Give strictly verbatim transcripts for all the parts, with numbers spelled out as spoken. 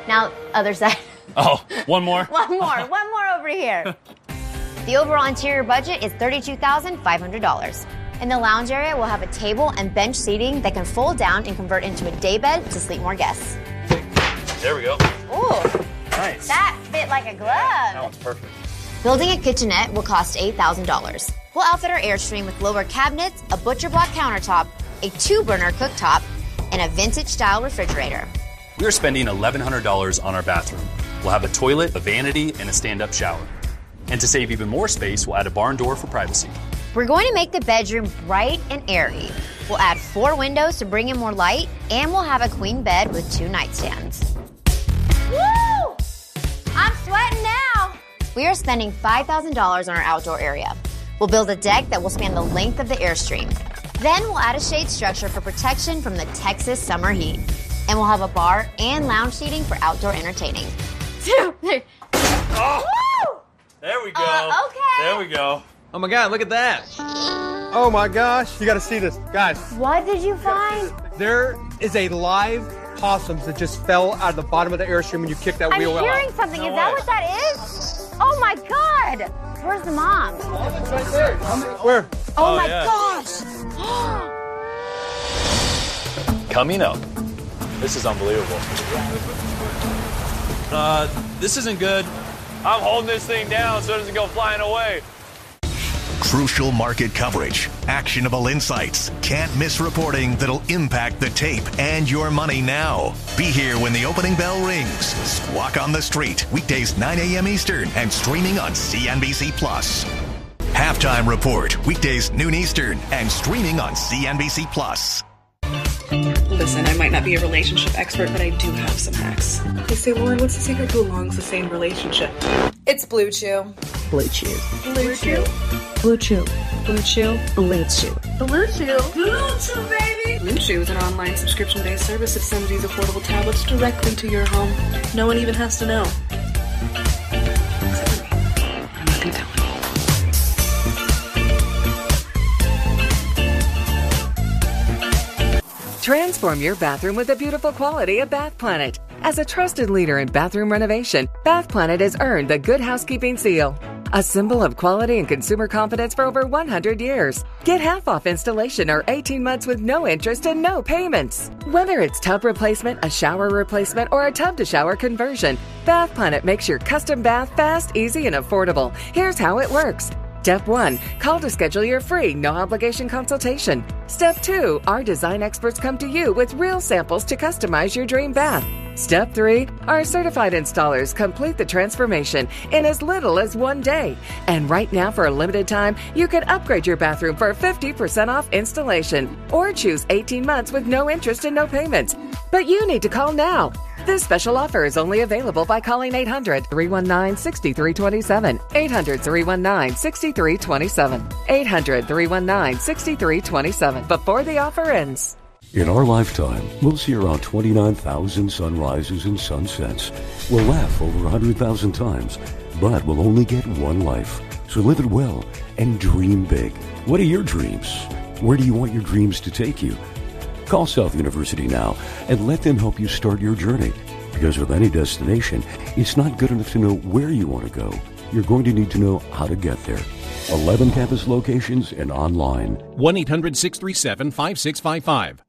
Now, other side. Oh, one more? One more. One more over here. The overall interior budget is thirty-two thousand five hundred dollars. In the lounge area, we'll have a table and bench seating that can fold down and convert into a daybed to sleep more guests. There we go. Ooh. Nice. That fit like a glove. That one's perfect. Building a kitchenette will cost eight thousand dollars. We'll outfit our Airstream with lower cabinets, a butcher block countertop, a two-burner cooktop, and a vintage-style refrigerator. We are spending eleven hundred dollars on our bathroom. We'll have a toilet, a vanity, and a stand-up shower. And to save even more space, we'll add a barn door for privacy. We're going to make the bedroom bright and airy. We'll add four windows to bring in more light, and we'll have a queen bed with two nightstands. Woo! I'm sweating now. We are spending five thousand dollars on our outdoor area. We'll build a deck that will span the length of the Airstream. Then we'll add a shade structure for protection from the Texas summer heat. And we'll have a bar and lounge seating for outdoor entertaining. Two, three. Oh. Woo! There we go. Uh, okay. There we go. Oh my God, look at that. Oh my gosh, you gotta see this. Guys. What did you find? There is a live possum that just fell out of the bottom of the Airstream when you kicked that I'm wheel out. I'm hearing something. No is way. that what that is? Oh my God. Where's the mom? It's right there. Where? Oh, Oh, my yeah. gosh. Coming up. This is unbelievable. Uh, this isn't good. I'm holding this thing down so it doesn't go flying away. Crucial market coverage, actionable insights, can't miss reporting that'll impact the tape and your money now. Be here when the opening bell rings. Squawk on the Street, weekdays nine a.m. Eastern and streaming on C N B C Plus. Halftime Report, weekdays noon Eastern and streaming on C N B C Plus. Listen, I might not be a relationship expert, but I do have some hacks. They say, Lauren, what's the secret to a long, sustained relationship? It's Blue Chew. Blue Chew. Blue Chew. Blue Chew. Blue Chew. Blue Chew. Blue Chew. Blue Chew, baby. Blue Chew is an online subscription-based service that sends these affordable tablets directly to your home. No one even has to know. Except for me. I'm not gonna tell anyone. Transform your bathroom with the beautiful quality of Bath Planet. As a trusted leader in bathroom renovation, Bath Planet has earned the Good Housekeeping seal, a symbol of quality and consumer confidence for over one hundred years. Get half off installation or eighteen months with no interest and no payments. Whether it's tub replacement, a shower replacement, or a tub-to-shower conversion, Bath Planet makes your custom bath fast, easy, and affordable. Here's how it works. Step one, call to schedule your free, no-obligation consultation. Step two, our design experts come to you with real samples to customize your dream bath. Step three, our certified installers complete the transformation in as little as one day. And right now, for a limited time, you can upgrade your bathroom for fifty percent off installation or choose eighteen months with no interest and no payments. But you need to call now. This special offer is only available by calling eight hundred, three one nine, six three two seven, eight hundred, three one nine, six three two seven, eight hundred, three one nine, six three two seven before the offer ends. In our lifetime, we'll see around twenty-nine thousand sunrises and sunsets. We'll laugh over one hundred thousand times, but we'll only get one life. So live it well and dream big. What are your dreams? Where do you want your dreams to take you? Call South University now and let them help you start your journey. Because with any destination, it's not good enough to know where you want to go. You're going to need to know how to get there. eleven campus locations and online. one eight hundred, six three seven, five six five five.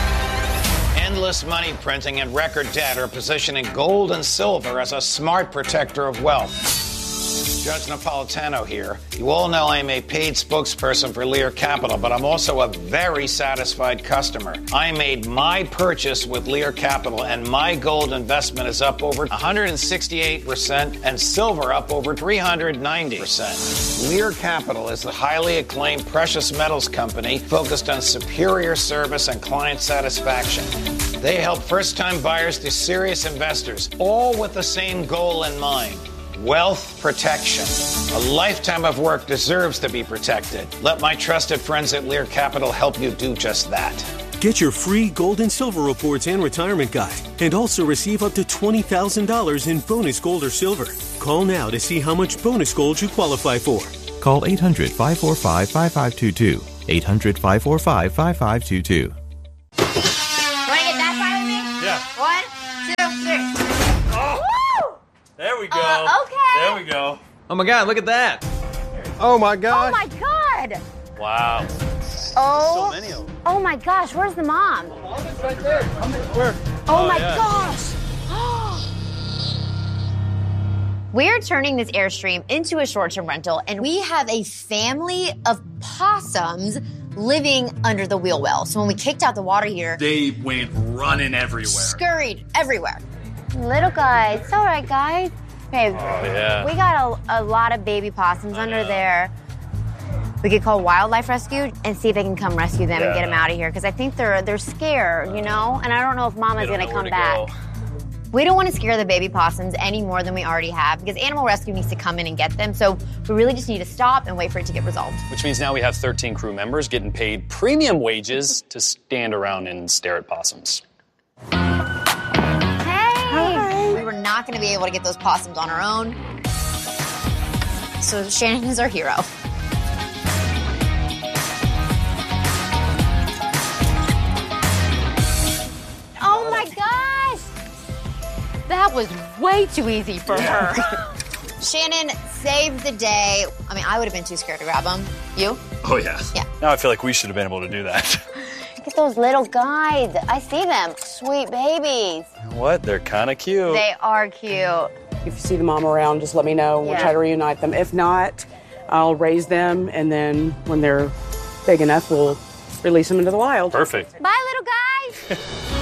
Endless money printing and record debt are positioning gold and silver as a smart protector of wealth. Judge Napolitano here. You all know I'm a paid spokesperson for Lear Capital, but I'm also a very satisfied customer. I made my purchase with Lear Capital, and my gold investment is up over one hundred sixty-eight percent and silver up over three hundred ninety percent. Lear Capital is the highly acclaimed precious metals company focused on superior service and client satisfaction. They help first-time buyers to serious investors, all with the same goal in mind. Wealth protection. A lifetime of work deserves to be protected. Let my trusted friends at Lear Capital help you do just that. Get your free gold and silver reports and retirement guide, and also receive up to twenty thousand dollars in bonus gold or silver. Call now to see how much bonus gold you qualify for. Call eight hundred, five four five, five five two two. eight hundred, five four five, five five two two. Want to get that side with me? Yeah. One, two, three. There we go. Uh, okay. There we go. Oh my God, look at that. Oh my God. Oh my God. Wow. Oh. So many of them. Oh my gosh, where's the mom? Mom's right there. Where? Oh, Oh, my yeah. gosh. We're turning this Airstream into a short-term rental, and we have a family of possums living under the wheel well. So when we kicked out the water heater, They went running everywhere. scurried everywhere. Little guys. It's all right, guys. Babe, Oh, yeah. we got a, a lot of baby possums under there. We could call wildlife rescue and see if they can come rescue them and get them Yeah. out of here, because I think they're they're scared, you know? And I don't know if Mama's They don't gonna know come where to back. go. We don't want to scare the baby possums any more than we already have, because animal rescue needs to come in and get them. So we really just need to stop and wait for it to get resolved. Which means now we have thirteen crew members getting paid premium wages to stand around and stare at possums. Hey! We were not going to be able to get those possums on our own. So Shannon is our hero. Oh my gosh! That was way too easy for her. Shannon saved the day. I mean, I would have been too scared to grab them. You? Oh, yeah. Yeah. Now I feel like we should have been able to do that. Look at those little guys. I see them. Sweet babies. What? They're kind of cute. They are cute. If you see the mom around, just let me know. We'll Yeah. try to reunite them. If not, I'll raise them, and then when they're big enough, we'll release them into the wild. Perfect. Bye, little guys.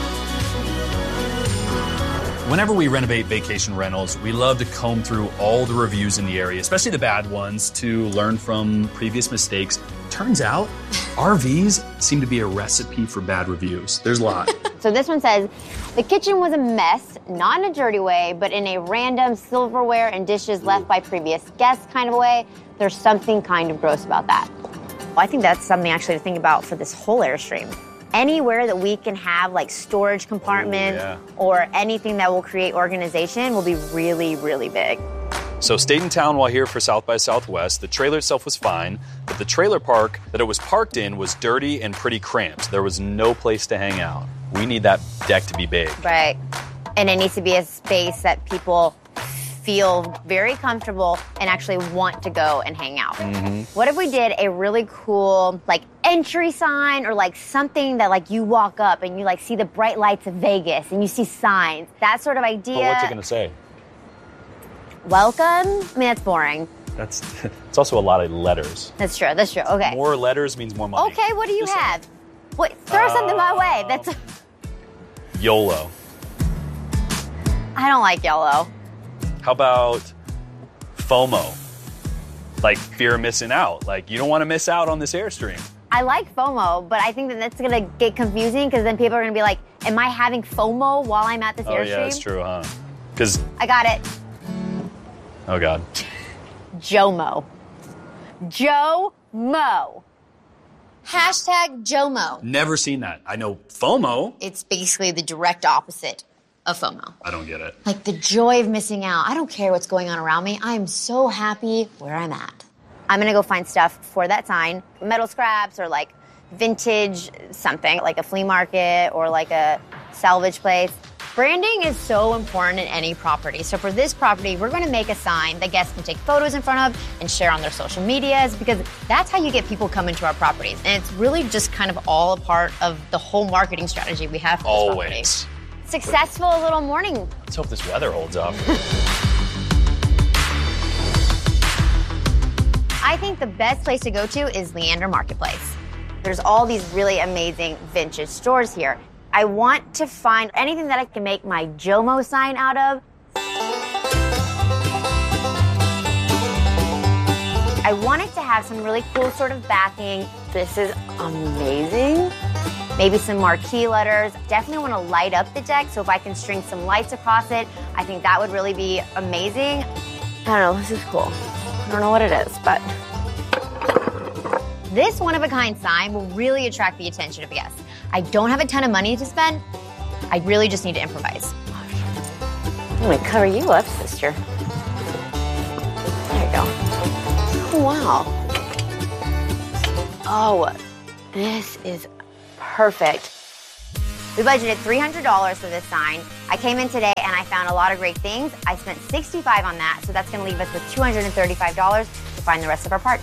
Whenever we renovate vacation rentals, we love to comb through all the reviews in the area, especially the bad ones, to learn from previous mistakes. Turns out, R Vs seem to be a recipe for bad reviews. There's a lot. So this one says, the kitchen was a mess, not in a dirty way, but in a random silverware and dishes left by previous guests kind of a way. There's something kind of gross about that. Well, I think that's something actually to think about for this whole Airstream. Anywhere that we can have like storage compartments Ooh, yeah. or anything that will create organization will be really, really big. So stayed in town while here for South by Southwest. The trailer itself was fine, but the trailer park that it was parked in was dirty and pretty cramped. There was no place to hang out. We need that deck to be big. Right. And it needs to be a space that people feel very comfortable and actually want to go and hang out. Mm-hmm. What if we did a really cool like entry sign, or like something that like you walk up and you like see the bright lights of Vegas and you see signs, that sort of idea. But what's it going to say? Welcome? I mean, that's boring. That's it's also a lot of letters. That's true. That's true. Okay. More letters means more money. Okay, what do you have? What, throw something my way. That's YOLO. I don't like yellow. How about FOMO? Like fear of missing out. Like you don't want to miss out on this Airstream. I like FOMO, but I think that that's gonna get confusing, because then people are gonna be like, am I having FOMO while I'm at this Oh Airstream? yeah, that's true, huh? Because I got it. oh god. JOMO. JOMO. Hashtag JOMO. Never seen that. I know FOMO. It's basically the direct opposite of FOMO. I don't get it. Like the joy of missing out. I don't care what's going on around me. I'm so happy where I'm at. I'm gonna go find stuff for that sign. Metal scraps or like vintage something, like a flea market or like a salvage place. Branding is so important in any property. So for this property, we're gonna make a sign that guests can take photos in front of and share on their social medias, because that's how you get people coming to our properties. And it's really just kind of all a part of the whole marketing strategy we have for this property. Always. Successful little morning. Let's hope this weather holds up. I think the best place to go to is Leander Marketplace. There's all these really amazing vintage stores here. I want to find anything that I can make my JOMO sign out of. I want it to have some really cool sort of backing. This is amazing. Maybe some marquee letters. Definitely want to light up the deck, so if I can string some lights across it, I think that would really be amazing. I don't know, this is cool. I don't know what it is, but this one-of-a-kind sign will really attract the attention of guests. I don't have a ton of money to spend. I really just need to improvise. I'm gonna cover you up, sister. There you go. Oh, wow. Oh, this is perfect. We budgeted three hundred dollars for this sign. I came in today and I found a lot of great things. I spent sixty-five dollars on that, so that's going to leave us with two hundred thirty-five dollars to find the rest of our parts.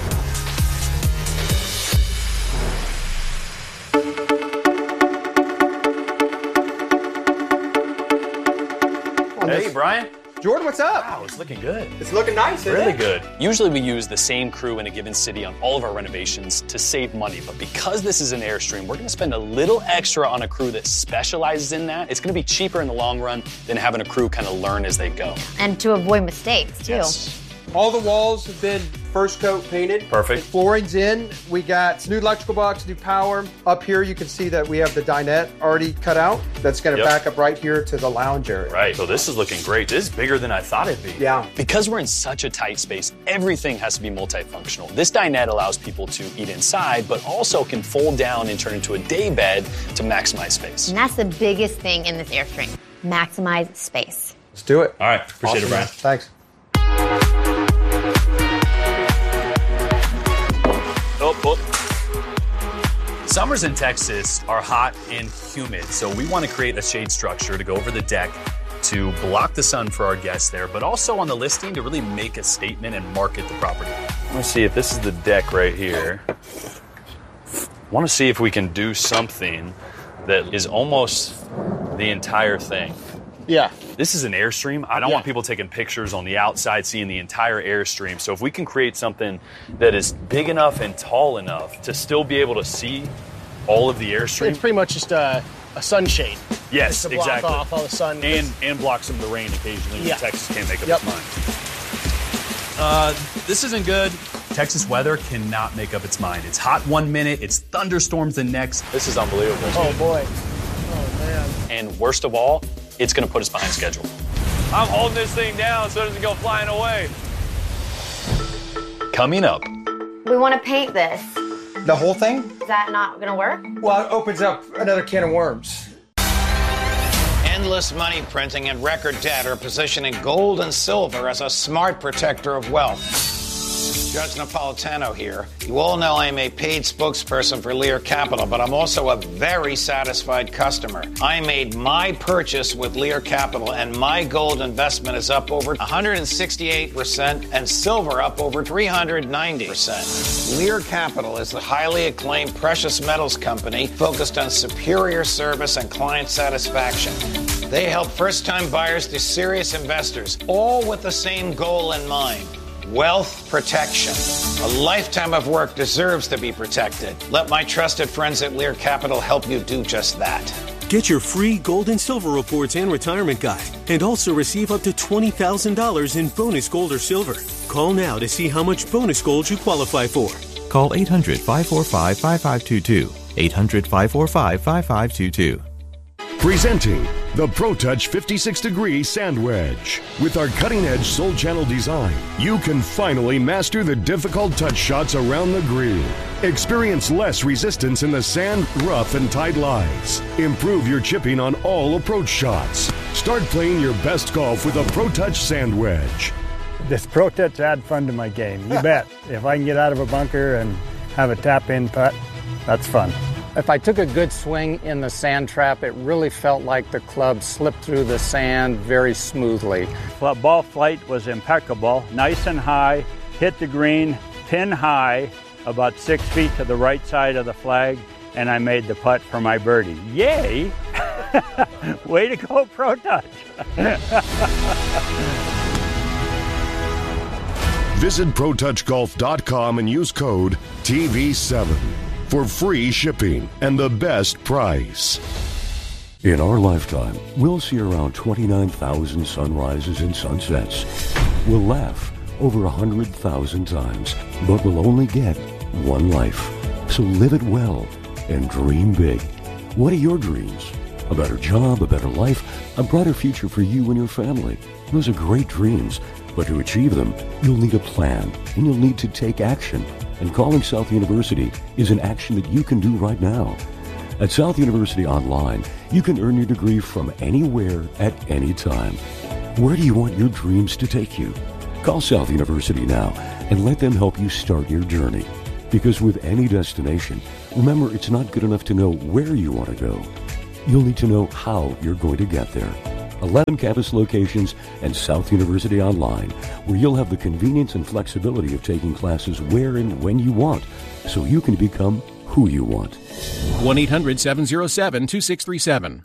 Hey, Brian. Jordan, what's up? Wow, it's looking good. It's looking nice, isn't Really it? good. Usually we use the same crew in a given city on all of our renovations to save money, but because this is an Airstream, we're gonna spend a little extra on a crew that specializes in that. It's gonna be cheaper in the long run than having a crew kind of learn as they go. And to avoid mistakes, too. Yes. All the walls have been first coat painted. Perfect. The flooring's in. We got new electrical box, new power. Up here, you can see that we have the dinette already cut out. That's going to Yep. back up right here to the lounge area. Right, so this is looking great. This is bigger than I thought it'd be. Yeah. Because we're in such a tight space, everything has to be multifunctional. This dinette allows people to eat inside, but also can fold down and turn into a day bed to maximize space. And that's the biggest thing in this Airstream. Maximize space. Let's do it. All right, appreciate it, Brian. Thanks. Oh, oh. Summers in Texas are hot and humid, so we want to create a shade structure to go over the deck to block the sun for our guests there, but also on the listing to really make a statement and market the property. I want to see if this is the deck right here. I want to see if we can do something that is almost the entire thing. Yeah. This is an Airstream. I don't Yeah. want people taking pictures on the outside, seeing the entire Airstream. So if we can create something that is big enough and tall enough to still be able to see all of the Airstream. It's pretty much just a, a sunshade. Yes, just to block exactly. off all the sun. And and block some of the rain occasionally Yeah. when Texas can't make up Yep. its mind. Uh, this isn't good. Texas weather cannot make up its mind. It's hot one minute, it's thunderstorms the next. This is unbelievable. Oh, boy. Oh, man. And worst of all, it's going to put us behind schedule. I'm holding this thing down so it doesn't go flying away. Coming up. We want to paint this. The whole thing? Is that not going to work? Well, it opens up another can of worms. Endless money printing and record debt are positioning gold and silver as a smart protector of wealth. Judge Napolitano here. You all know I'm a paid spokesperson for Lear Capital, but I'm also a very satisfied customer. I made my purchase with Lear Capital, and my gold investment is up over one hundred sixty-eight percent and silver up over three hundred ninety percent. Lear Capital is the highly acclaimed precious metals company focused on superior service and client satisfaction. They help first-time buyers to serious investors, all with the same goal in mind. Wealth protection. A lifetime of work deserves to be protected. Let my trusted friends at Lear Capital help you do just that. Get your free gold and silver reports and retirement guide, and also receive up to twenty thousand dollars in bonus gold or silver. Call now to see how much bonus gold you qualify for. Call eight hundred, five four five, five five two two. eight hundred, five four five, five five two two. Presenting the ProTouch fifty-six degree Sand Wedge. With our cutting-edge Soul Channel design, you can finally master the difficult touch shots around the green. Experience less resistance in the sand, rough, and tight lies. Improve your chipping on all approach shots. Start playing your best golf with a ProTouch Sand Wedge. This ProTouch add fun to my game, you bet. If I can get out of a bunker and have a tap-in putt, that's fun. If I took a good swing in the sand trap, it really felt like the club slipped through the sand very smoothly. Well, ball flight was impeccable, nice and high, hit the green, pin high, about six feet to the right side of the flag, and I made the putt for my birdie. Yay! Way to go, ProTouch! Visit Pro Touch Golf dot com and use code T V seven for free shipping and the best price. In our lifetime, we'll see around twenty-nine thousand sunrises and sunsets. We'll laugh over one hundred thousand times, but we'll only get one life. So live it well and dream big. What are your dreams? A better job, a better life, a brighter future for you and your family. Those are great dreams, but to achieve them, you'll need a plan and you'll need to take action. And calling South University is an action that you can do right now. At South University Online, you can earn your degree from anywhere at any time. Where do you want your dreams to take you? Call South University now and let them help you start your journey. Because with any destination, remember it's not good enough to know where you want to go. You'll need to know how you're going to get there. eleven campus locations and South University Online, where you'll have the convenience and flexibility of taking classes where and when you want, so you can become who you want. one eight hundred seven oh seven two six three seven.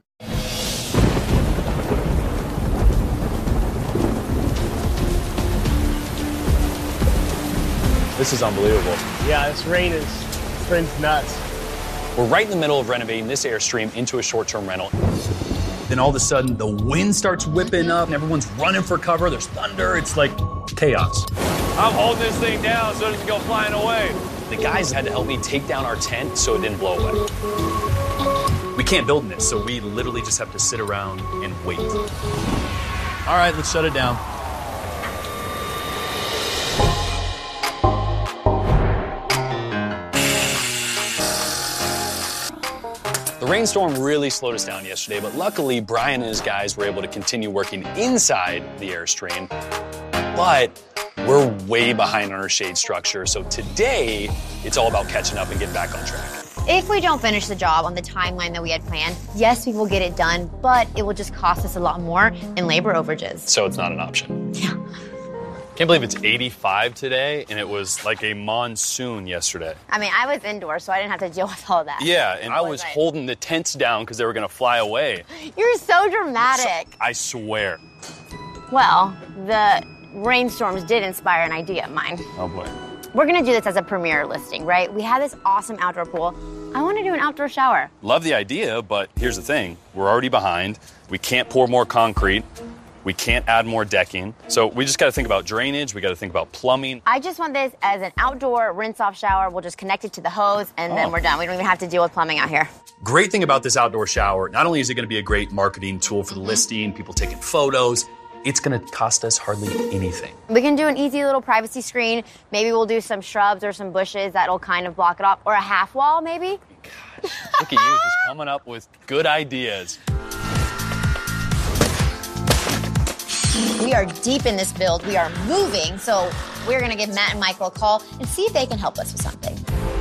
This is unbelievable. Yeah, this rain is, this rain's nuts. We're right in the middle of renovating this Airstream into a short-term rental. Then all of a sudden, the wind starts whipping up, and everyone's running for cover. There's thunder. It's like chaos. I'm holding this thing down so it doesn't go flying away. The guys had to help me take down our tent so it didn't blow away. We can't build in this, so we literally just have to sit around and wait. All right, let's shut it down. The rainstorm really slowed us down yesterday, but luckily Brian and his guys were able to continue working inside the Airstream. But we're way behind on our shade structure, so today it's all about catching up and getting back on track. If we don't finish the job on the timeline that we had planned, yes, we will get it done, but it will just cost us a lot more in labor overages. So it's not an option. Yeah. Can't believe it's eighty-five today, and it was like a monsoon yesterday. I mean, I was indoors, so I didn't have to deal with all that. Yeah, and I was holding the tents down because they were going to fly away. You're so dramatic. So, I swear. Well, the rainstorms did inspire an idea of mine. Oh, boy. We're going to do this as a premiere listing, right? We have this awesome outdoor pool. I want to do an outdoor shower. Love the idea, but here's the thing. We're already behind. We can't pour more concrete. We can't add more decking. So we just got to think about drainage. We got to think about plumbing. I just want this as an outdoor rinse-off shower. We'll just connect it to the hose, and oh. then we're done. We don't even have to deal with plumbing out here. Great thing about this outdoor shower, not only is it going to be a great marketing tool for the listing, people taking photos, it's going to cost us hardly anything. We can do an easy little privacy screen. Maybe we'll do some shrubs or some bushes that'll kind of block it off, or a half wall, maybe. Gosh, look at you just coming up with good ideas. We are deep in this build. We are moving, so we're going to give Matt and Michael a call and see if they can help us with something.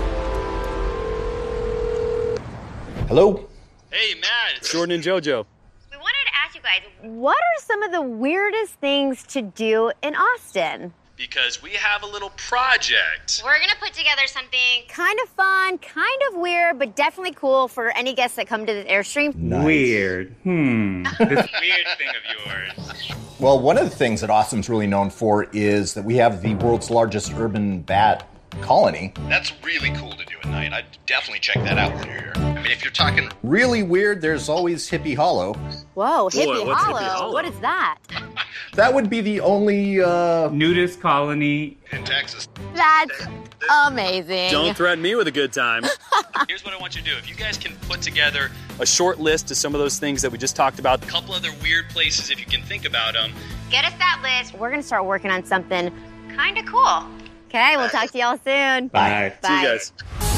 Hello? Hey, Matt. It's Jordan and JoJo. We wanted to ask you guys, what are some of the weirdest things to do in Austin? Because we have a little project. We're going to put together something kind of fun, kind of weird, but definitely cool for any guests that come to the Airstream. Nice. Weird. Hmm. This weird thing of yours. Well, one of the things that Austin's really known for is that we have the world's largest urban bat colony. That's really cool to do at night. I'd definitely check that out when you're here. I mean, if you're talking really weird, there's always Hippie Hollow. Whoa, Hippie, Boy, what's Hollow. Hippie Hollow? What is that? That would be the only uh... nudist colony in Texas. That's amazing. Don't threaten me with a good time. Here's what I want you to do. If you guys can put together a short list of some of those things that we just talked about, a couple other weird places if you can think about them. Get us that list. We're going to start working on something kind of cool. Okay, we'll talk to y'all soon. Bye. Bye. See you guys.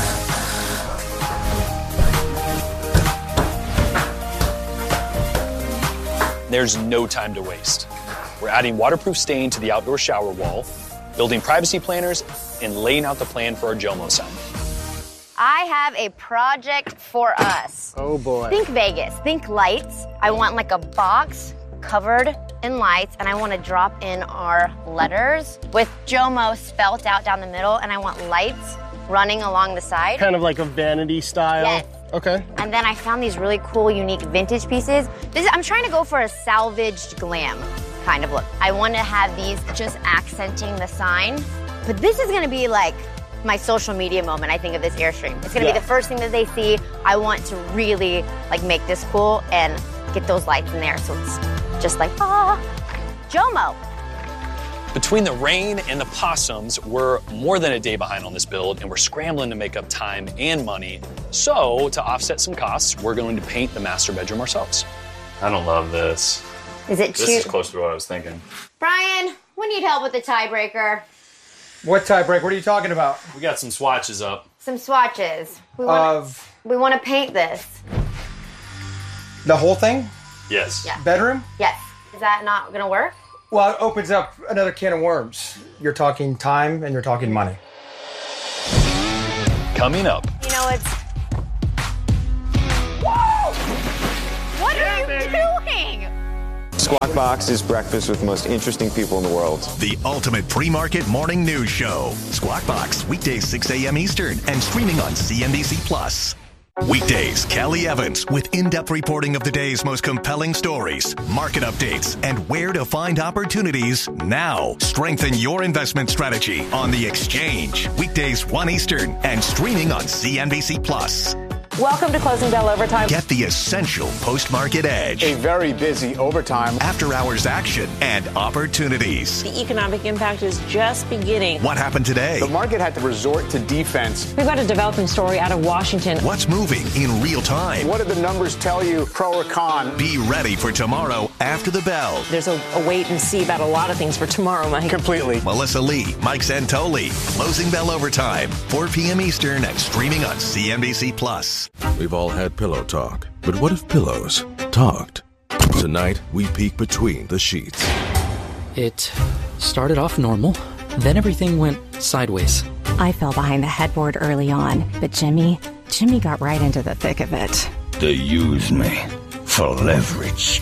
There's no time to waste. We're adding waterproof stain to the outdoor shower wall, building privacy planners, and laying out the plan for our Jomo sign. I have a project for us. Oh boy. Think Vegas, think lights. I want like a box covered in lights, and I want to drop in our letters with Jomo spelt out down the middle, and I want lights running along the side. Kind of like a vanity style. Yes. Okay. And then I found these really cool, unique vintage pieces. This is, I'm trying to go for a salvaged glam kind of look. I want to have these just accenting the sign. But this is going to be like my social media moment, I think, of this Airstream. It's going to Yeah. be the first thing that they see. I want to really like make this cool and get those lights in there so it's just like, ah, Jomo. Between the rain and the possums, we're more than a day behind on this build, and we're scrambling to make up time and money. So, to offset some costs, we're going to paint the master bedroom ourselves. I don't love this. Is it This too... is close to what I was thinking. Brian, we need help with the tiebreaker. What tiebreak? What are you talking about? We got some swatches up. Some swatches. We want Of we want to paint this. the whole thing? Yes. Yeah. Bedroom? Yes. Is that not going to work? Well, it opens up another can of worms. You're talking time and you're talking money. Coming up. You know, it's... Squawk Box is breakfast with the most interesting people in the world. The ultimate pre-market morning news show. Squawk Box, weekdays six a.m. Eastern and streaming on C N B C Plus. Weekdays, Kelly Evans with in-depth reporting of the day's most compelling stories, market updates, and where to find opportunities now. Strengthen your investment strategy on The Exchange. Weekdays one Eastern and streaming on C N B C Plus. Welcome to Closing Bell Overtime. Get the essential post-market edge. A very busy overtime. After-hours action and opportunities. The economic impact is just beginning. What happened today? The market had to resort to defense. We've got a developing story out of Washington. What's moving in real time? What did the numbers tell you, pro or con? Be ready for tomorrow after the bell. There's a, a wait and see about a lot of things for tomorrow, Mike. Completely. Melissa Lee, Mike Santoli. Closing Bell Overtime. four p.m. Eastern and streaming on C N B C Plus. We've all had pillow talk, but what if pillows talked? Tonight, we peek between the sheets. It started off normal, then everything went sideways. I fell behind the headboard early on, but Jimmy, Jimmy got right into the thick of it. They use me for leverage.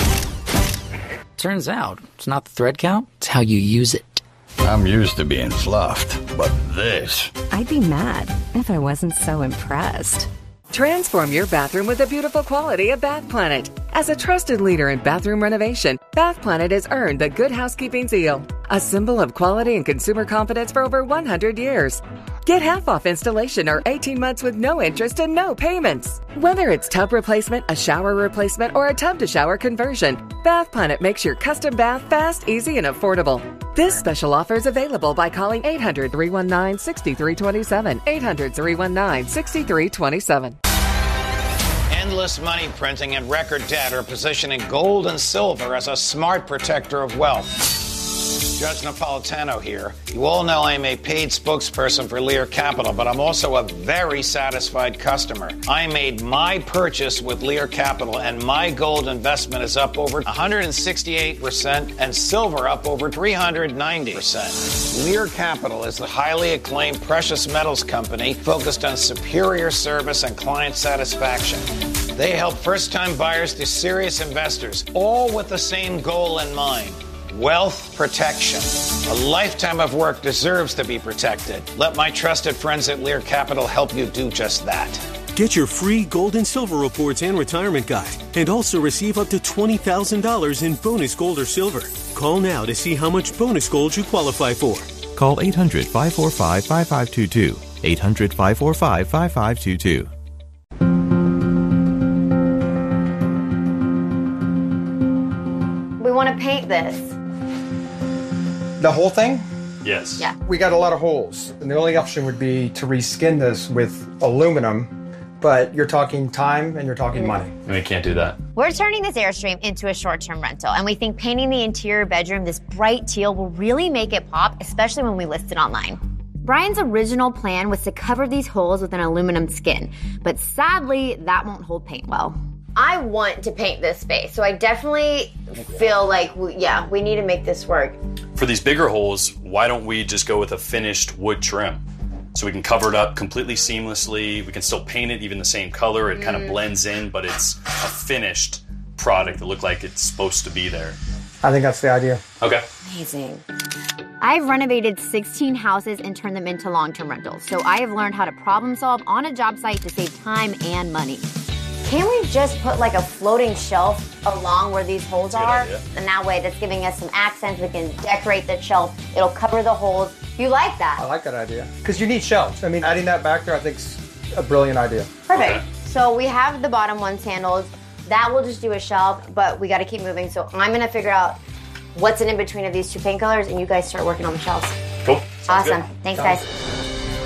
Turns out, it's not the thread count, it's how you use it. I'm used to being fluffed, but this... I'd be mad if I wasn't so impressed. Transform your bathroom with the beautiful quality of Bath Planet. As a trusted leader in bathroom renovation, Bath Planet has earned the Good Housekeeping seal, a symbol of quality and consumer confidence for over one hundred years. Get half off installation or eighteen months with no interest and no payments. Whether it's tub replacement, a shower replacement, or a tub-to-shower conversion, Bath Planet makes your custom bath fast, easy, and affordable. This special offer is available by calling eight hundred, three one nine, six three two seven, eight hundred, three one nine, six three two seven. Endless money printing and record debt are positioning gold and silver as a smart protector of wealth. Judge Napolitano here. You all know I'm a paid spokesperson for Lear Capital, but I'm also a very satisfied customer. I made my purchase with Lear Capital, and my gold investment is up over one hundred sixty-eight percent and silver up over three hundred ninety percent. Lear Capital is the highly acclaimed precious metals company focused on superior service and client satisfaction. They help first-time buyers to serious investors, all with the same goal in mind. Wealth protection. A lifetime of work deserves to be protected. Let my trusted friends at Lear Capital help you do just that. Get your free gold and silver reports and retirement guide, and also receive up to twenty thousand dollars in bonus gold or silver. Call now to see how much bonus gold you qualify for. Call eight hundred, five four five, five five two two. eight hundred, five four five, five five two two. We want to paint this. The whole thing? Yes. Yeah. We got a lot of holes, and the only option would be to reskin this with aluminum, but you're talking time and you're talking money. And we can't do that. We're turning this Airstream into a short-term rental, and we think painting the interior bedroom this bright teal will really make it pop, especially when we list it online. Brian's original plan was to cover these holes with an aluminum skin, but sadly, that won't hold paint well. I want to paint this space, so I definitely feel like, we, yeah, we need to make this work. For these bigger holes, why don't we just go with a finished wood trim? So we can cover it up completely seamlessly. We can still paint it even the same color. It mm. kind of blends in, but it's a finished product that looks like it's supposed to be there. I think that's the idea. Okay. Amazing. I've renovated sixteen houses and turned them into long-term rentals, so I have learned how to problem solve on a job site to save time and money. Can we just put like a floating shelf along where these holes are? Idea. And that way that's giving us some accents. We can decorate the shelf. It'll cover the holes. You like that? I like that idea. Because you need shelves. I mean, adding that back there I think is a brilliant idea. Perfect. Okay. So we have the bottom ones handled. That will just do a shelf, but we got to keep moving. So I'm going to figure out what's in between of these two paint colors, and you guys start working on the shelves. Cool. Sounds awesome. good. Thanks, Sounds guys.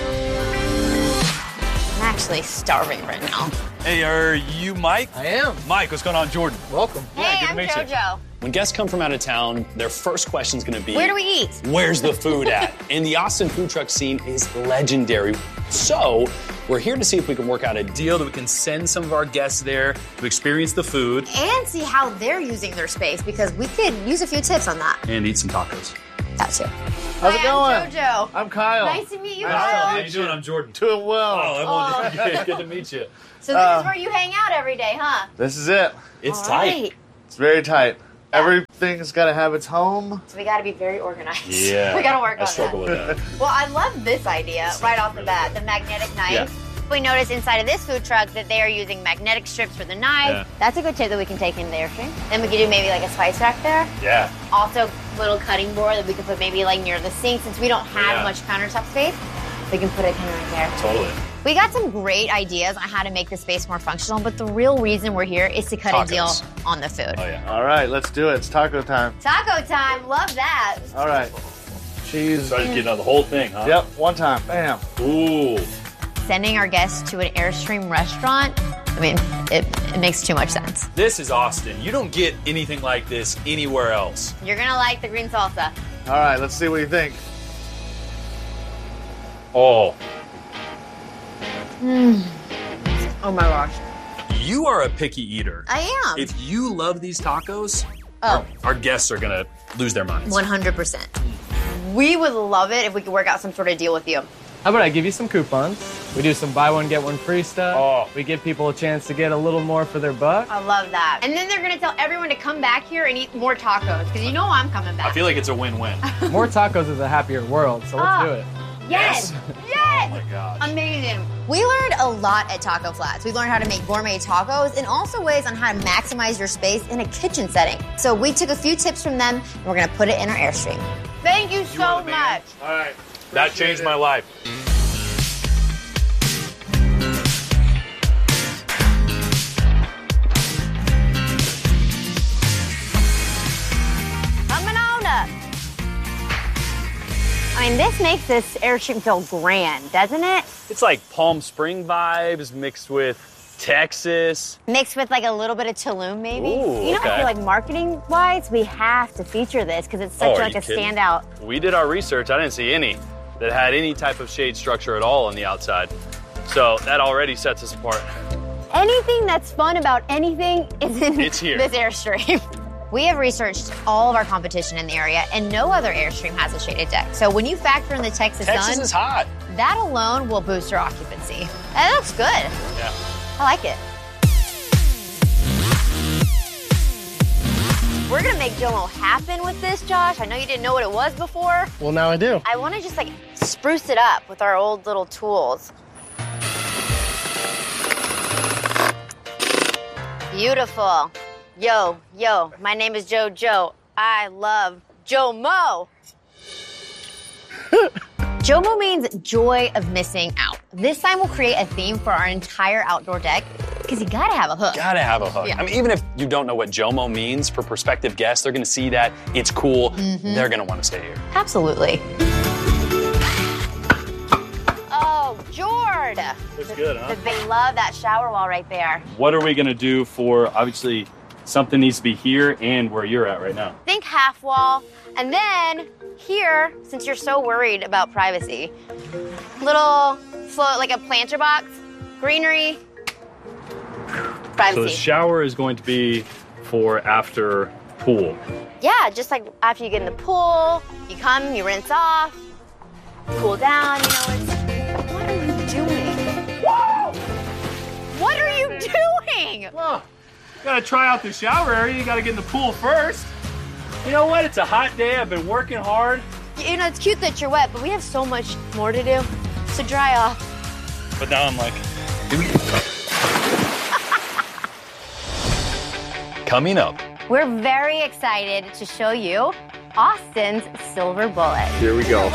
I'm actually starving right now. Hey, are you Mike? I am. Mike, what's going on? Jordan. Welcome. Hey, yeah, good I'm to meet JoJo. You. When guests come from out of town, their first question is going to be, where do we eat? Where's the food at? And the Austin food truck scene is legendary. So we're here to see if we can work out a deal that we can send some of our guests there to experience the food. And see how they're using their space, because we could use a few tips on that. And eat some tacos. That too. How's Hi, it going? I'm JoJo. I'm Kyle. Nice to meet you, nice Kyle. How you doing? I'm Jordan. Doing well. Oh, I'm good. Good to meet you. So this uh, is where you hang out every day, huh? This is it. It's All tight. Right. It's very tight. Everything's got to have its home. So we got to be very organized. Yeah. We got to work I on struggle that. with that. Well, I love this idea right off the bat, the magnetic knife. Yeah. We noticed inside of this food truck that they are using magnetic strips for the knife. Yeah. That's a good tip that we can take into the Airstream. Then we could do maybe like a spice rack there. Yeah. Also, little cutting board that we could put maybe like near the sink. Since we don't have Yeah. much countertop space, we can put it kind of right there. Totally. We got some great ideas on how to make the space more functional, but the real reason we're here is to cut Tacos. a deal on the food. Oh, yeah. All right, let's do it. It's taco time. Taco time, love that. All right. Cheese. So I just getting on the whole thing, huh? Yep, one time. Bam. Ooh. Sending our guests to an Airstream restaurant, I mean, it, it makes too much sense. This is Austin. You don't get anything like this anywhere else. You're gonna like the green salsa. All right, let's see what you think. Oh. Mm. Oh my gosh. You are a picky eater. I am. If you love these tacos, Oh. our, our guests are gonna lose their minds. one hundred percent. We would love it if we could work out some sort of deal with you. How about I give you some coupons? We do some buy one, get one free stuff. Oh. We give people a chance to get a little more for their buck. I love that. And then they're gonna tell everyone to come back here and eat more tacos, because you know I'm coming back. I feel like it's a win-win. More tacos is a happier world, so let's Oh. do it. Yes! Yes! Oh my gosh. Amazing. We learned a lot at Taco Flats. We learned how to make gourmet tacos and also ways on how to maximize your space in a kitchen setting. So we took a few tips from them and we're gonna put it in our Airstream. Thank you so much. All right. That changed my life. Coming on up. I mean, this makes this Airstream feel grand, doesn't it? It's like Palm Spring vibes mixed with Texas. Mixed with like a little bit of Tulum, maybe. Ooh, you know, I okay. feel like marketing-wise, we have to feature this because it's Oh, such are like you a kidding? standout. We did our research. I didn't see any that had any type of shade structure at all on the outside. So that already sets us apart. Anything that's fun about anything is in It's here. this Airstream. We have researched all of our competition in the area, and no other Airstream has a shaded deck. So when you factor in the Texas, Texas sun, is hot. that alone will boost your occupancy. That looks good. Yeah. I like it. We're gonna make Jomo happen with this, Josh. I know you didn't know what it was before. Well, now I do. I wanna just like spruce it up with our old little tools. Beautiful. Yo, yo, my name is JoJo. I love Jomo. Jomo means joy of missing out. This time we'll create a theme for our entire outdoor deck because you gotta have a hook. Gotta have a hook. Yeah. I mean, even if you don't know what Jomo means for prospective guests, they're gonna see that it's cool. Mhm. They're gonna wanna stay here. Absolutely. Oh, Jord. Looks good, huh? They love that shower wall right there. What are we gonna do for, obviously, something needs to be here and where you're at right now? Think half wall. And then here, since you're so worried about privacy, little float, like a planter box, greenery, So the privacy. shower is going to be for after pool. Yeah, just like after you get in the pool, you come, you rinse off, cool down, you know, it's, what are you doing? Whoa! What are you doing? Well, gotta try out the shower area. You gotta get in the pool first. You know what? It's a hot day. I've been working hard. You know, it's cute that you're wet, but we have so much more to do. So dry off. But now I'm like, coming up. We're very excited to show you Austin's silver bullet. Here we go.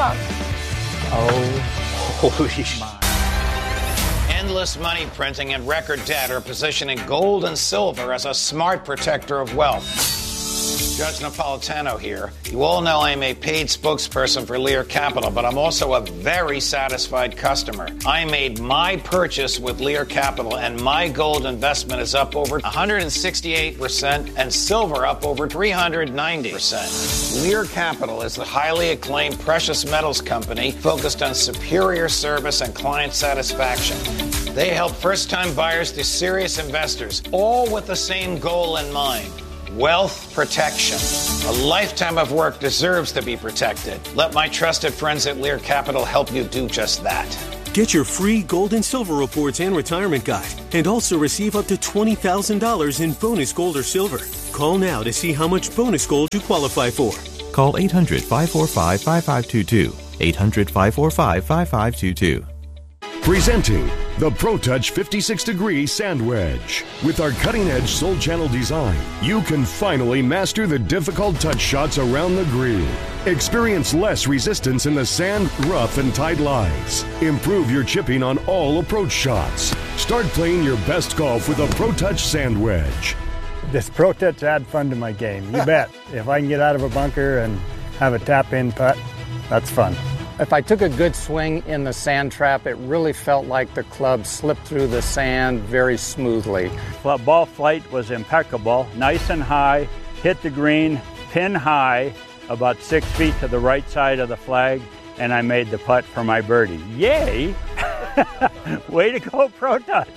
Oh, holy shit. Endless money printing and record debt are positioning gold and silver as a smart protector of wealth. Judge Napolitano here. You all know I'm a paid spokesperson for Lear Capital, but I'm also a very satisfied customer. I made my purchase with Lear Capital, and my gold investment is up over one hundred sixty-eight percent and silver up over three hundred ninety percent. Lear Capital is a highly acclaimed precious metals company focused on superior service and client satisfaction. They help first-time buyers to serious investors, all with the same goal in mind. Wealth protection. A lifetime of work deserves to be protected. Let my trusted friends at Lear Capital help you do just that. Get your free gold and silver reports and retirement guide, and also receive up to twenty thousand dollars in bonus gold or silver. Call now to see how much bonus gold you qualify for. Call eight hundred, five four five, five five two two. eight hundred, five four five, five five two two. Presenting the ProTouch fifty-six degree Sand Wedge. With our cutting-edge Soul Channel design, you can finally master the difficult touch shots around the green. Experience less resistance in the sand, rough, and tight lies. Improve your chipping on all approach shots. Start playing your best golf with a ProTouch Sand Wedge. This ProTouch add fun to my game, you bet. If I can get out of a bunker and have a tap-in putt, that's fun. If I took a good swing in the sand trap, it really felt like the club slipped through the sand very smoothly. Well, ball flight was impeccable, nice and high, hit the green, pin high, about six feet to the right side of the flag, and I made the putt for my birdie. Yay! Way to go, ProTouch!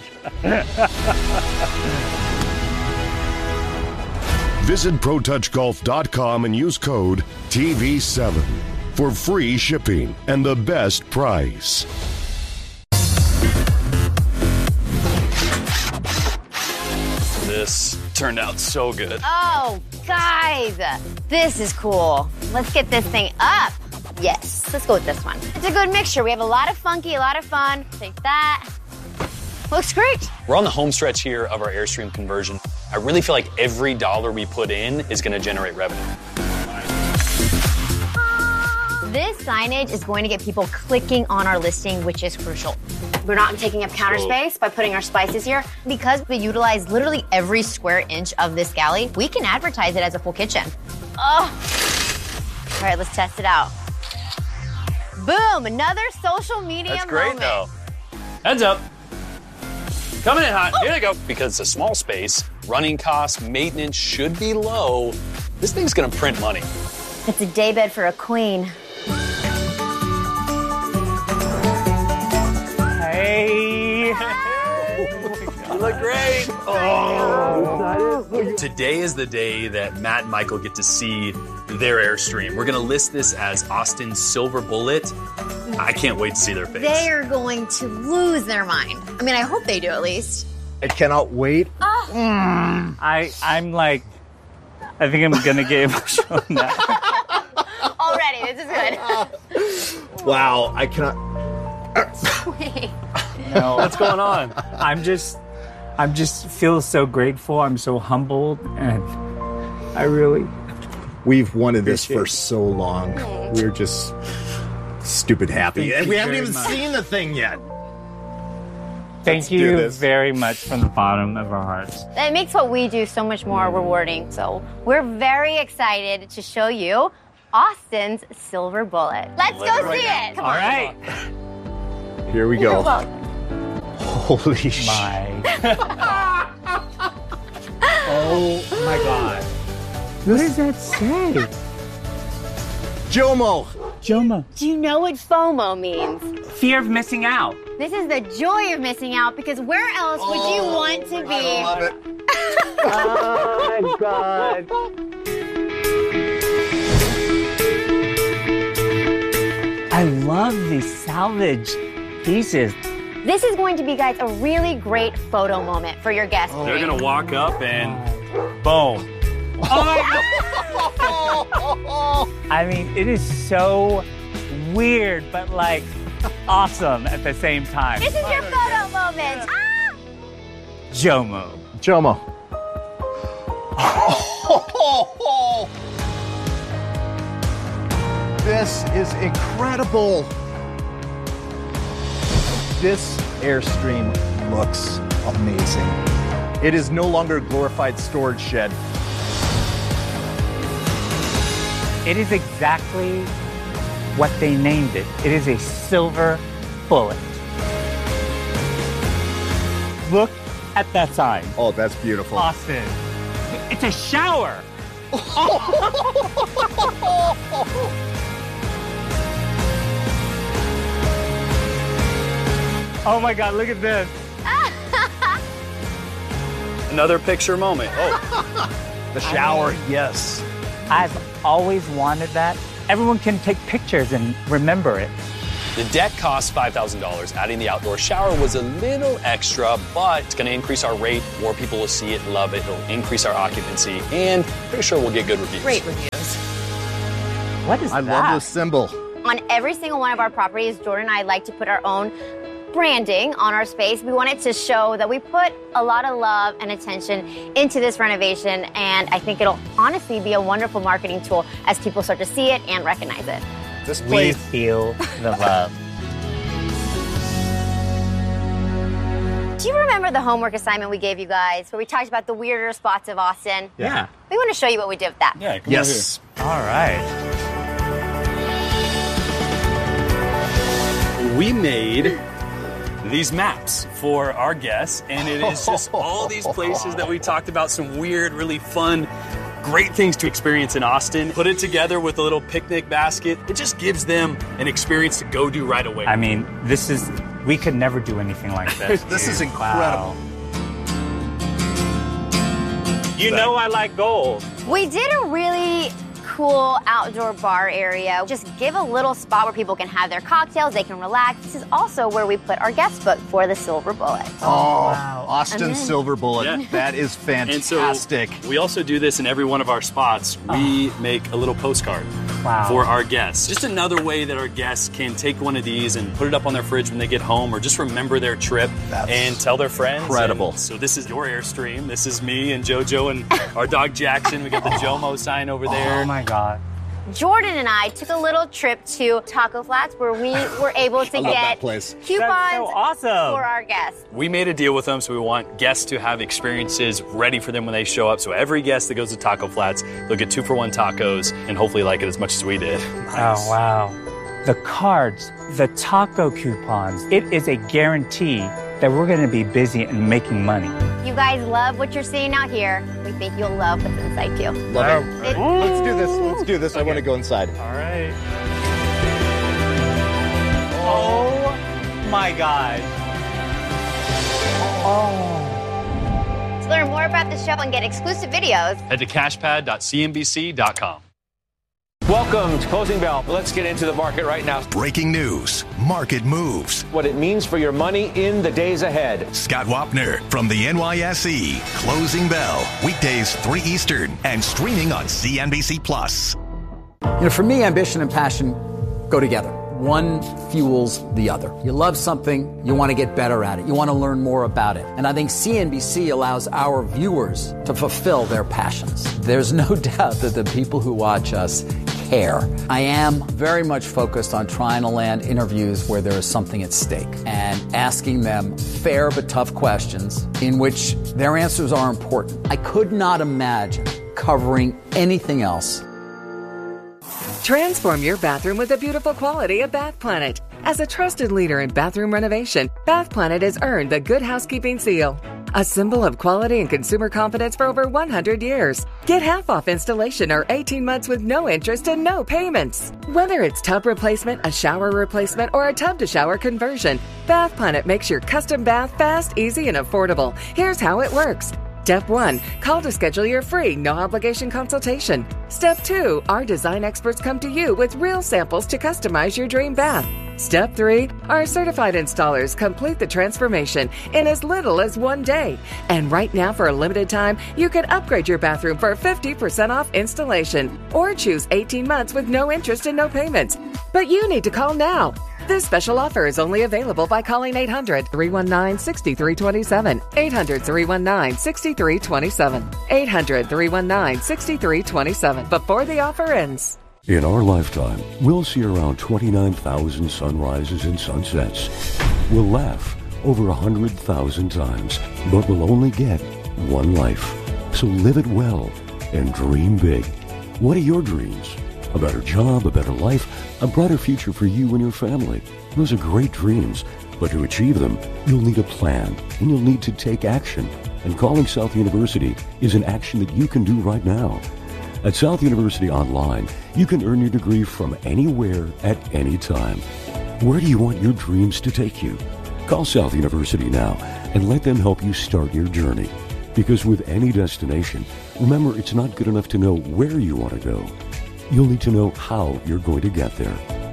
Visit Pro Touch Golf dot com and use code T V seven for free shipping and the best price. This turned out so good. Oh, guys, this is cool. Let's get this thing up. Yes, let's go with this one. It's a good mixture. We have a lot of funky, a lot of fun. Take that. Looks great. We're on the home stretch here of our Airstream conversion. I really feel like every dollar we put in is going to generate revenue. This signage is going to get people clicking on our listing, which is crucial. We're not taking up counter space by putting our spices here. Because we utilize literally every square inch of this galley, we can advertise it as a full kitchen. Oh. All right, let's test it out. Boom, another social media That's great, moment. though. Heads up. Coming in hot. Here they go. Because it's a small space, running costs, maintenance should be low. This thing's going to print money. It's a daybed for a queen. Hey. You look great. Oh. Today is the day that Matt and Michael get to see their Airstream. We're going to list this as Austin's Silver Bullet. I can't wait to see their face. They are going to lose their mind. I mean, I hope they do at least. I cannot wait. Oh. Mm. I, I'm like, I think I'm going to get emotional now. Already, this is good. Wow, I cannot. Wait. No. What's going on? I'm just, I'm just feel so grateful. I'm so humbled, and I really. We've wanted this for so long. We're just stupid happy. Thank And you we haven't very even much. seen the thing yet. Thank Let's do you this. very much from the bottom of our hearts. That makes what we do so much more rewarding. So we're very excited to show you Austin's Silver Bullet. Let's go Let's see it. Come All on. right. Here we You're go. welcome. Holy shit. Oh my god. What does that say? Jomo. Jomo. Do you know what FOMO means? Fear of missing out. This is the joy of missing out because where else would you want to be? I love it. Oh my god. I love these salvage pieces. This is going to be, guys, a really great photo moment for your guests. They're going to walk up and boom. Oh I mean, it is so weird, but like awesome at the same time. This is your photo moment. Ah! Jomo. Jomo. This is incredible. This Airstream looks amazing. It is no longer a glorified storage shed. It is exactly what they named it. It is a silver bullet. Look at that sign. Oh, that's beautiful. Austin. It's a shower. Oh my God, look at this. Another picture moment. Oh. The shower, yes. I've always wanted that. Everyone can take pictures and remember it. The deck costs five thousand dollars. Adding the outdoor shower was a little extra, but it's going to increase our rate. More people will see it, love it. It'll increase our occupancy, and pretty sure we'll get good reviews. Great reviews. What is I that? love this symbol. On every single one of our properties, Jordan and I like to put our own branding on our space. We wanted to show that we put a lot of love and attention into this renovation, and I think it'll honestly be a wonderful marketing tool as people start to see it and recognize it. This We place, feel the love. Do you remember the homework assignment we gave you guys where we talked about the weirder spots of Austin? Yeah. We want to show you what we did with that. Yeah, come yes. All right. We made these maps for our guests, and it is just all these places that we talked about, some weird, really fun, great things to experience in Austin. Put it together with a little picnic basket. It just gives them an experience to go do right away. I mean, this is, we could never do anything like this. This dude. is incredible. Wow. You know I like gold. We did a really cool outdoor bar area. Just give a little spot where people can have their cocktails, they can relax. This is also where we put our guest book for the Silver Bullet. Oh, wow. Austin And then- Silver Bullet. Yeah. That is fantastic. And so we also do this in every one of our spots. We make a little postcard Wow. for our guests. Just another way that our guests can take one of these and put it up on their fridge when they get home, or just remember their trip That's and tell their friends. incredible. And so this is your Airstream. This is me and JoJo and our dog Jackson. We got the Jomo sign over there. Oh my God. Jordan and I took a little trip to Taco Flats where we were able to I love get that place. coupons That's so awesome. for our guests. We made a deal with them, so we want guests to have experiences ready for them when they show up. So every guest that goes to Taco Flats, they'll get two for one tacos and hopefully like it as much as we did. Oh, wow. The cards, the taco coupons, it is a guarantee that we're going to be busy and making money. You guys love what you're seeing out here. We think you'll love what's inside too. Love it. It- Let's do this. Let's do this. I Okay. want to go inside. All right. Oh my God. Oh. To learn more about the show and get exclusive videos, Head to cashpad dot c n b c dot com. Welcome to Closing Bell. Let's get into the market right now. Breaking news, market moves. What it means for your money in the days ahead. Scott Wapner from the N Y S E. Closing Bell, weekdays three Eastern and streaming on C N B C Plus. You know, for me, ambition and passion go together. One fuels the other. You love something, you want to get better at it. You want to learn more about it. And I think C N B C allows our viewers to fulfill their passions. There's no doubt that the people who watch us care. I am very much focused on trying to land interviews where there is something at stake and asking them fair but tough questions in which their answers are important. I could not imagine covering anything else. Transform your bathroom with the beautiful quality of Bath Planet. As a trusted leader in bathroom renovation, Bath Planet has earned the Good Housekeeping Seal, a symbol of quality and consumer confidence for over one hundred years. Get half off installation or eighteen months with no interest and no payments. Whether it's tub replacement, a shower replacement, or a tub-to-shower conversion, Bath Planet makes your custom bath fast, easy, and affordable. Here's how it works. Step one, call to schedule your free, no-obligation consultation. Step two, our design experts come to you with real samples to customize your dream bath. Step three, our certified installers complete the transformation in as little as one day. And right now, for a limited time, you can upgrade your bathroom for fifty percent off installation or choose eighteen months with no interest and no payments. But you need to call now. This special offer is only available by calling eight hundred, three one nine, six three two seven, eight hundred, three one nine, six three two seven, eight hundred, three one nine, six three two seven before the offer ends. In our lifetime, we'll see around twenty-nine thousand sunrises and sunsets. We'll laugh over one hundred thousand times, but we'll only get one life. So live it well and dream big. What are your dreams? A better job, a better life, a brighter future for you and your family. Those are great dreams, but to achieve them, you'll need a plan, and you'll need to take action. And calling South University is an action that you can do right now. At South University Online, you can earn your degree from anywhere at any time. Where do you want your dreams to take you? Call South University now and let them help you start your journey. Because with any destination, remember, it's not good enough to know where you want to go. You'll need to know how you're going to get there.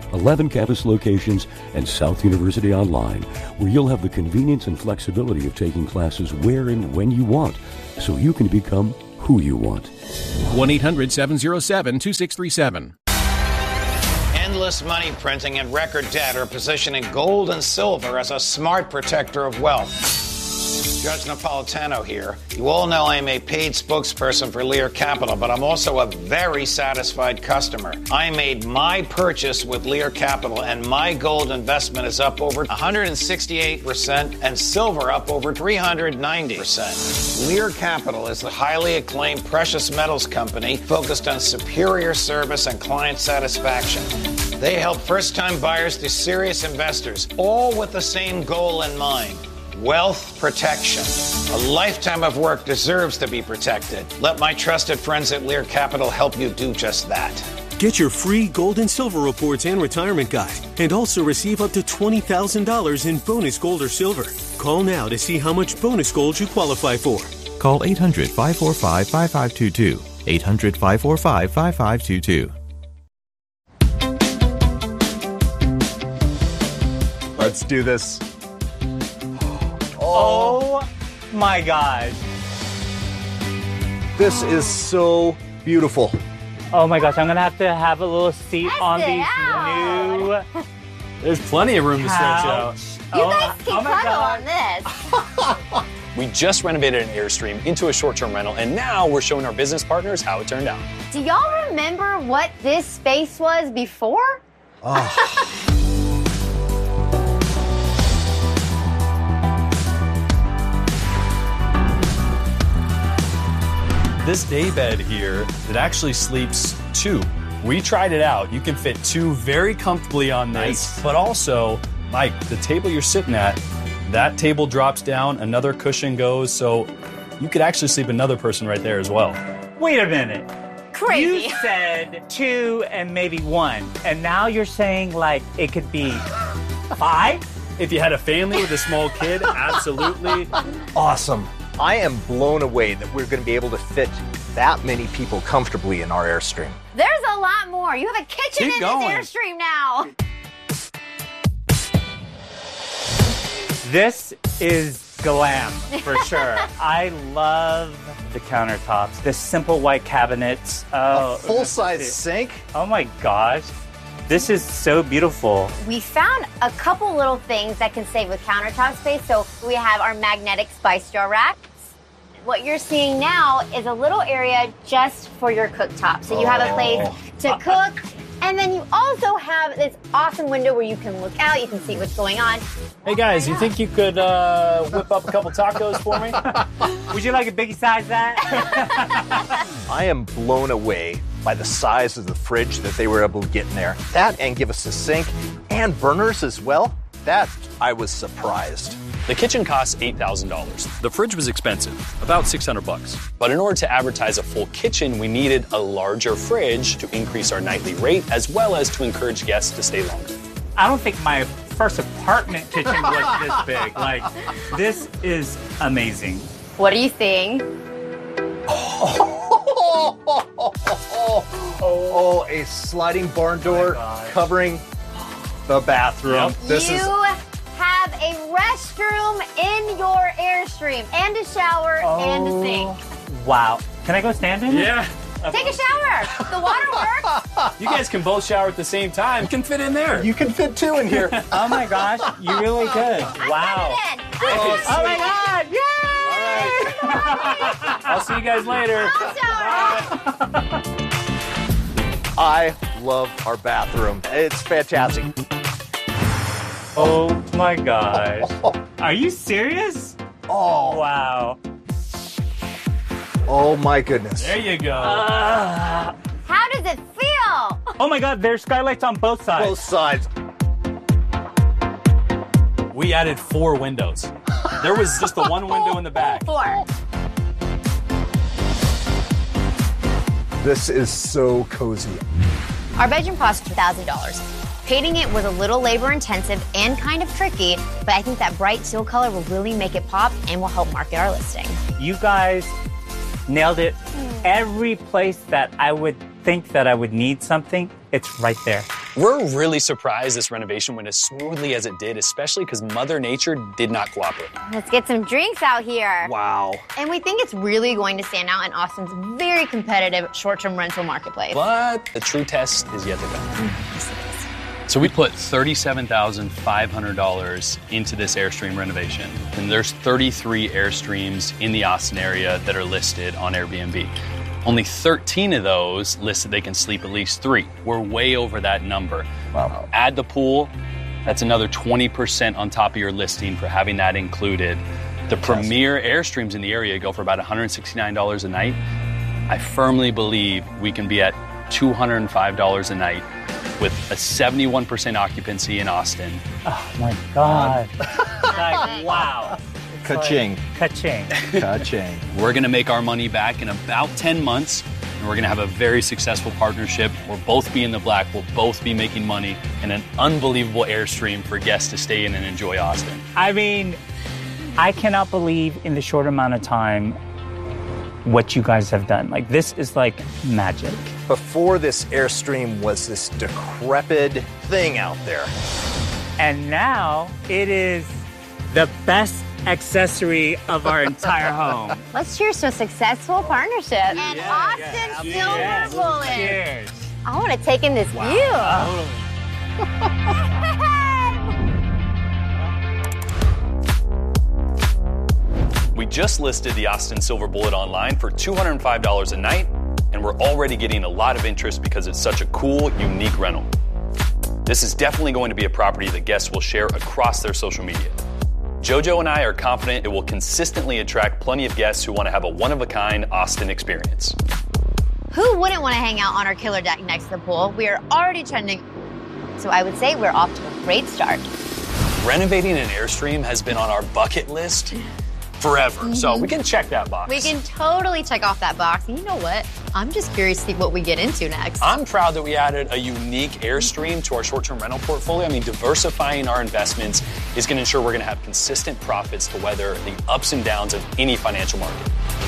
eleven campus locations, and South University Online, where you'll have the convenience and flexibility of taking classes where and when you want, so you can become who you want. one eight hundred seven oh seven two six three seven. Endless money printing and record debt are positioning gold and silver as a smart protector of wealth. Judge Napolitano here. You all know I'm a paid spokesperson for Lear Capital, but I'm also a very satisfied customer. I made my purchase with Lear Capital, and my gold investment is up over one hundred sixty-eight percent and silver up over three hundred ninety percent. Lear Capital is the highly acclaimed precious metals company focused on superior service and client satisfaction. They help first-time buyers to serious investors, all with the same goal in mind. Wealth protection. A lifetime of work deserves to be protected. Let my trusted friends at Lear Capital help you do just that. Get your free gold and silver reports and retirement guide, and also receive up to twenty thousand dollars in bonus gold or silver. Call now to see how much bonus gold you qualify for. Call eight hundred five four five five five two two. eight hundred five four five five five two two. Let's do this. Oh my gosh. This is so beautiful. Oh my gosh, I'm gonna have to have a little seat on these out. new. There's plenty of room to stretch out. You Oh, guys can oh my cuddle God. on this. We just renovated an Airstream into a short-term rental, and now we're showing our business partners how it turned out. Do y'all remember what this space was before? Oh. This daybed here, it actually sleeps two. We tried it out. You can fit two very comfortably on this, nice. But also, Mike, the table you're sitting at, that table drops down, another cushion goes, so you could actually sleep another person right there as well. Wait a minute. Crazy. You said two and maybe one, and now you're saying like it could be five? If you had a family with a small kid, absolutely. Awesome. I am blown away that we're going to be able to fit that many people comfortably in our Airstream. There's a lot more. You have a kitchen Keep in going. this Airstream now. This is glam for sure. I love the countertops, the simple white cabinets. Oh, A full-size sink? Oh my gosh. This is so beautiful. We found a couple little things that can save with countertop space. So we have our magnetic spice jar racks. What you're seeing now is a little area just for your cooktop. So you have a place to cook. And then you also have this awesome window where you can look out, you can see what's going on. Hey guys, you think you could uh, whip up a couple tacos for me? Would you like a biggie size that? I am blown away by the size of the fridge that they were able to get in there. That and give us a sink and burners as well. That, I was surprised. The kitchen costs eight thousand dollars. The fridge was expensive, about six hundred bucks. But in order to advertise a full kitchen, we needed a larger fridge to increase our nightly rate, as well as to encourage guests to stay longer. I don't think my first apartment kitchen was this big. Like, this is amazing. What are you seeing? Oh, oh, oh, oh, oh, a sliding barn door covering the bathroom. Yep. This you is have a restroom in your Airstream, and a shower, Oh. and a sink. Wow. Can I go stand in it? Yeah. Take a shower. The water works. You guys can both shower at the same time. You can fit in there. You can fit two in here. Oh my gosh, you really could. Wow. I'm Oh, Oh my god, yay! I'll see you guys later. I love our bathroom. It's fantastic. Oh my gosh. Are you serious? Oh, Wow. oh my goodness. There you go. Uh, How does it feel? oh my god, there's skylights on both sides. Both sides. We added four windows. There was just the one window in the back. Four. This is so cozy. Our bedroom cost two thousand dollars. Painting it was a little labor intensive and kind of tricky, but I think that bright teal color will really make it pop and will help market our listing. You guys nailed it. Every place that I would think that I would need something, it's right there. We're really surprised this renovation went as smoothly as it did, especially because Mother Nature did not cooperate. Let's get some drinks out here. Wow. And we think it's really going to stand out in Austin's very competitive short-term rental marketplace. But the true test is yet to come. So we put thirty-seven thousand five hundred dollars into this Airstream renovation, and there's thirty-three Airstreams in the Austin area that are listed on Airbnb. Only thirteen of those listed they can sleep at least three. We're way over that number. Wow. Add the pool, that's another twenty percent on top of your listing for having that included. The premier Airstreams in the area go for about one hundred sixty-nine dollars a night. I firmly believe we can be at two hundred five dollars a night with a seventy-one percent occupancy in Austin. Oh my God. Like, wow. Ka-ching. Ka-ching. Ka-ching. We're gonna make our money back in about ten months, and we're gonna have a very successful partnership. We'll both be in the black, we'll both be making money, and an unbelievable Airstream for guests to stay in and enjoy Austin. I mean, I cannot believe in the short amount of time what you guys have done. Like, this is like magic. Before this Airstream was this decrepit thing out there. And now it is the best accessory of our entire home. Let's cheers to a successful partnership. And yeah, Austin yeah, Silver yeah. Bullet. Cheers. I want to take in this wow. view. We just listed the Austin Silver Bullet online for two hundred five dollars a night, and we're already getting a lot of interest because it's such a cool, unique rental. This is definitely going to be a property that guests will share across their social media. JoJo and I are confident it will consistently attract plenty of guests who want to have a one-of-a-kind Austin experience. Who wouldn't want to hang out on our killer deck next to the pool? We are already trending, so I would say we're off to a great start. Renovating an Airstream has been on our bucket list forever, mm-hmm. so we can check that box. We can totally check off that box. And you know what? I'm just curious to see what we get into next. I'm proud that we added a unique Airstream to our short-term rental portfolio. I mean, diversifying our investments is going to ensure we're going to have consistent profits to weather the ups and downs of any financial market.